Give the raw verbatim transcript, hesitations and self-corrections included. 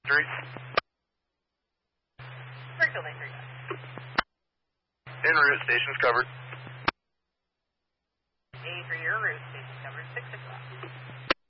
three. Springfield A three. En route, station's covered. A three, your route, station covered, six o'clock.